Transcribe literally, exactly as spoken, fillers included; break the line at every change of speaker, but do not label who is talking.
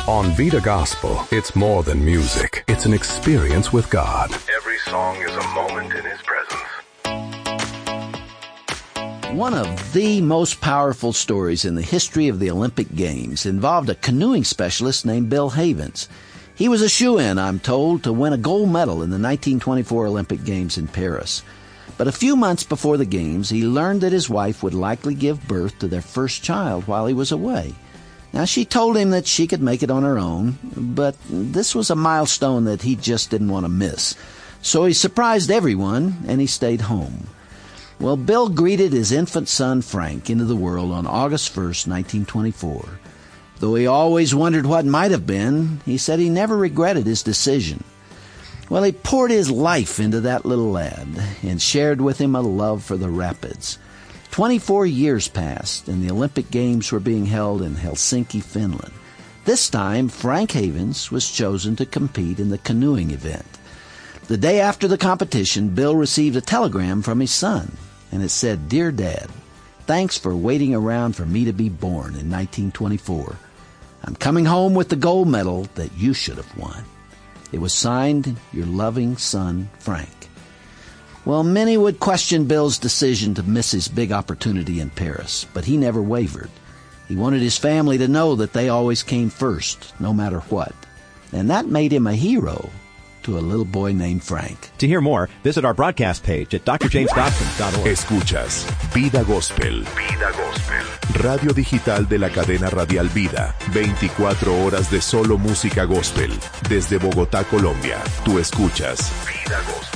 On Vida Gospel, it's more than music. It's an experience with God.
Every song is a moment in His presence.
One of the most powerful stories in the history of the Olympic Games involved a canoeing specialist named Bill Havens. He was a shoo-in, I'm told, to win a gold medal in the nineteen twenty-four Olympic Games in Paris. But a few months before the Games, he learned that his wife would likely give birth to their first child while he was away. Now, she told him that she could make it on her own, but this was a milestone that he just didn't want to miss. So he surprised everyone, and he stayed home. Well, Bill greeted his infant son, Frank, into the world on August first, nineteen twenty-four. Though he always wondered what might have been, he said he never regretted his decision. Well, he poured his life into that little lad and shared with him a love for the rapids. Twenty-four years passed, and the Olympic Games were being held in Helsinki, Finland. This time, Frank Havens was chosen to compete in the canoeing event. The day after the competition, Bill received a telegram from his son, and it said, "Dear Dad, thanks for waiting around for me to be born in nineteen twenty-four. I'm coming home with the gold medal that you should have won." It was signed, "Your loving son, Frank." Well, many would question Bill's decision to miss his big opportunity in Paris, but he never wavered. He wanted his family to know that they always came first, no matter what. And that made him a hero to a little boy named Frank.
To hear more, visit our broadcast page at d r james dobson dot org.
Escuchas Vida Gospel.
Vida Gospel.
Radio digital de la cadena radial Vida. veinticuatro horas de solo música gospel. Desde Bogotá, Colombia. Tú escuchas
Vida Gospel.